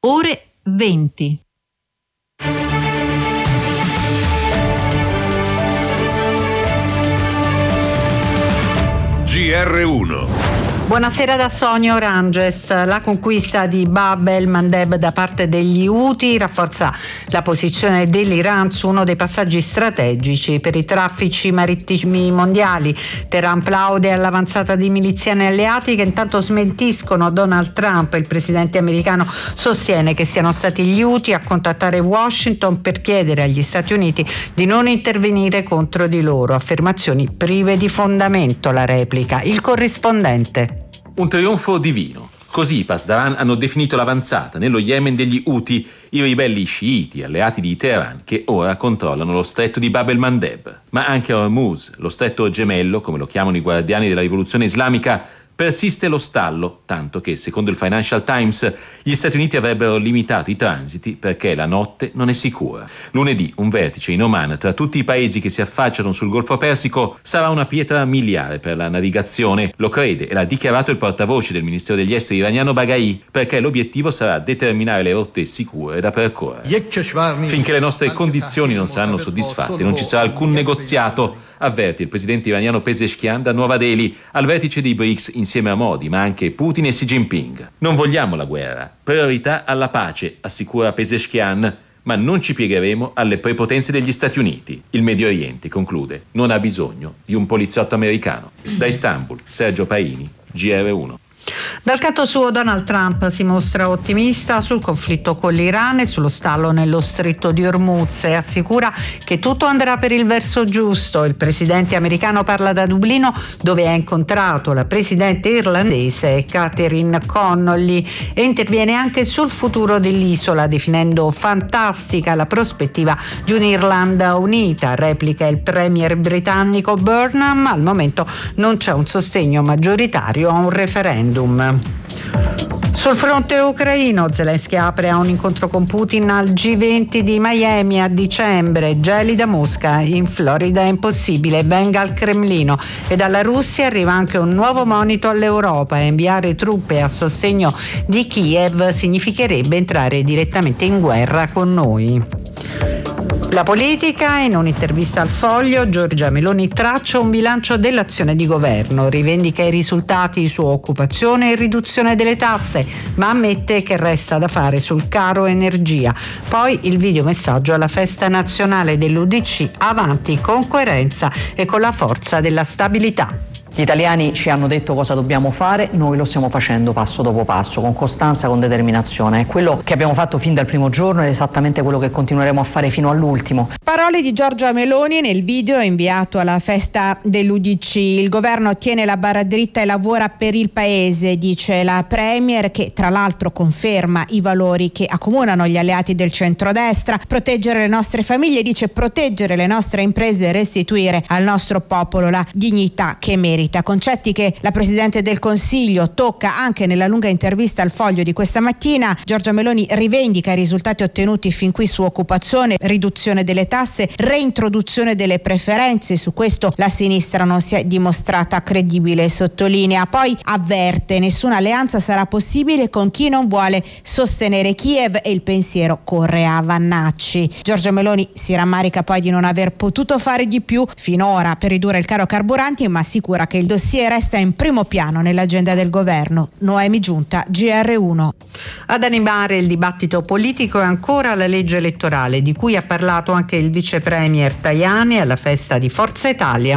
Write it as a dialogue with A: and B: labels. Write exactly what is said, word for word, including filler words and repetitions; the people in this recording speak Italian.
A: ore venti.
B: G R uno.
A: Buonasera da Sonia Oranges. La conquista di Bab el-Mandeb da parte degli Houthi rafforza la posizione dell'Iran su uno dei passaggi strategici per i traffici marittimi mondiali. Teheran plaude all'avanzata di miliziani alleati che intanto smentiscono Donald Trump. Il presidente americano sostiene che siano stati gli Houthi a contattare Washington per chiedere agli Stati Uniti di non intervenire contro di loro. Affermazioni prive di fondamento, la replica. Il corrispondente.
C: Un trionfo divino. Così i Pasdaran hanno definito l'avanzata nello Yemen degli Houthi, i ribelli sciiti alleati di Teheran che ora controllano lo stretto di Bab el-Mandeb. Ma anche a Hormuz, lo stretto gemello, come lo chiamano i guardiani della rivoluzione islamica, persiste lo stallo, tanto che, secondo il Financial Times, gli Stati Uniti avrebbero limitato i transiti perché la notte non è sicura. Lunedì, un vertice in Oman tra tutti i paesi che si affacciano sul Golfo Persico sarà una pietra miliare per la navigazione, lo crede e l'ha dichiarato il portavoce del Ministero degli Esteri iraniano Baghai, perché l'obiettivo sarà determinare le rotte sicure da percorrere. Finché le nostre condizioni non saranno soddisfatte, non ci sarà alcun negoziato, avverte il presidente iraniano Pezeshkian da Nuova Delhi al vertice dei B R I C S insieme a Modi, ma anche Putin e Xi Jinping. Non vogliamo la guerra, priorità alla pace, assicura Pezeshkian, ma non ci piegheremo alle prepotenze degli Stati Uniti. Il Medio Oriente, conclude, non ha bisogno di un poliziotto americano. Da Istanbul, Sergio Paini, G R uno.
A: Dal canto suo Donald Trump si mostra ottimista sul conflitto con l'Iran e sullo stallo nello stretto di Hormuz e assicura che tutto andrà per il verso giusto. Il presidente americano parla da Dublino, dove ha incontrato la presidente irlandese Catherine Connolly, e interviene anche sul futuro dell'isola, definendo fantastica la prospettiva di un'Irlanda unita. Replica il premier britannico Burnham: al momento non c'è un sostegno maggioritario a un referendum. Sul fronte ucraino, Zelensky apre a un incontro con Putin al G venti di Miami a dicembre. Gelida Mosca, in Florida è impossibile, venga al Cremlino. E dalla Russia arriva anche un nuovo monito all'Europa: inviare truppe a sostegno di Kiev significherebbe entrare direttamente in guerra con noi. La politica, in un'intervista al Foglio, Giorgia Meloni traccia un bilancio dell'azione di governo, rivendica i risultati su occupazione e riduzione delle tasse, ma ammette che resta da fare sul caro energia. Poi il videomessaggio alla festa nazionale dell'U D C: avanti con coerenza e con la forza della stabilità.
D: Gli italiani ci hanno detto cosa dobbiamo fare, noi lo stiamo facendo passo dopo passo, con costanza, con determinazione. È quello che abbiamo fatto fin dal primo giorno ed è esattamente quello che continueremo a fare fino all'ultimo.
E: Parole di Giorgia Meloni nel video inviato alla festa dell'U D C. Il governo tiene la barra dritta e lavora per il paese, dice la Premier, che tra l'altro conferma i valori che accomunano gli alleati del centrodestra: proteggere le nostre famiglie, dice, proteggere le nostre imprese e restituire al nostro popolo la dignità che merita. Concetti che la Presidente del Consiglio tocca anche nella lunga intervista al Foglio di questa mattina. Giorgia Meloni rivendica i risultati ottenuti fin qui su occupazione, riduzione delle tasse, reintroduzione delle preferenze. Su questo la sinistra non si è dimostrata credibile, sottolinea. Poi avverte: nessuna alleanza sarà possibile con chi non vuole sostenere Kiev, e il pensiero corre a Vannacci. Giorgia Meloni si rammarica poi di non aver potuto fare di più finora per ridurre il caro carburanti, ma assicura che il dossier resta in primo piano nell'agenda del governo. Noemi Giunta, G R uno.
A: Ad animare il dibattito politico è ancora la legge elettorale, di cui ha parlato anche il vice premier Tajani alla festa di Forza Italia.